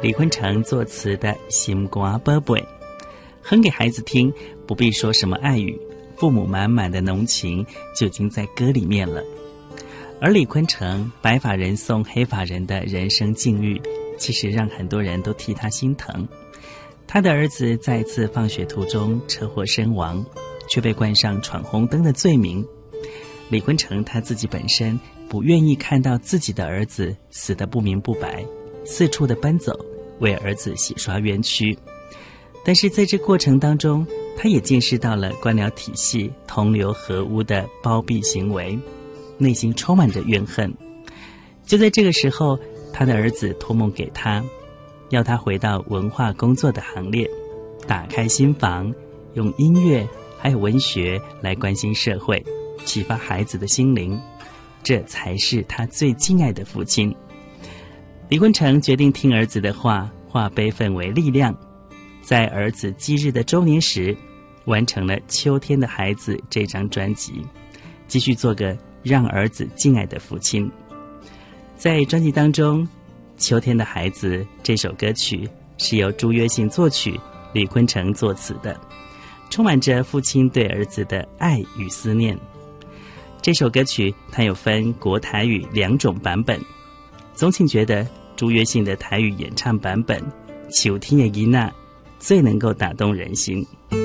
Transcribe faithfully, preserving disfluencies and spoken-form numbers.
李坤城作词的《心肝宝贝》，哼给孩子听，不必说什么爱语，父母满满的浓情就已经在歌里面了。而李坤城白发人送黑发人的人生境遇，其实让很多人都替他心疼。他的儿子在一次放学途中车祸身亡，却被冠上闯红灯的罪名。李坤城他自己本身不愿意看到自己的儿子死得不明不白，四处的奔走，为儿子洗刷冤屈。但是在这过程当中，他也见识到了官僚体系同流合污的包庇行为，内心充满着怨恨。就在这个时候，他的儿子托梦给他，要他回到文化工作的行列，打开心房，用音乐还有文学来关心社会，启发孩子的心灵，这才是他最敬爱的父亲。李坤城决定听儿子的话，化悲愤为力量，在儿子忌日的周年时，完成了《秋天的孩子》这张专辑，继续做个让儿子敬爱的父亲。在专辑当中，《秋天的孩子》这首歌曲是由朱约信作曲，李坤城作词的，充满着父亲对儿子的爱与思念。这首歌曲它有分国台语两种版本，总请觉得朱约信的台语演唱版本《秋天的囡仔》最能够打动人心。